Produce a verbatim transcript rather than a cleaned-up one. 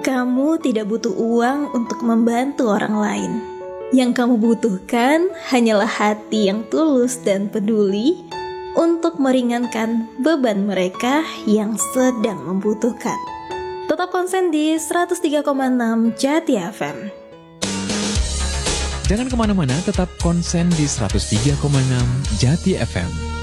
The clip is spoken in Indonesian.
Kamu tidak butuh uang untuk membantu orang lain. Yang kamu butuhkan hanyalah hati yang tulus dan peduli untuk meringankan beban mereka yang sedang membutuhkan. Tetap konsen di seratus tiga koma enam Jati F M. Jangan kemana-mana, tetap konsen di seratus tiga koma enam Jati F M.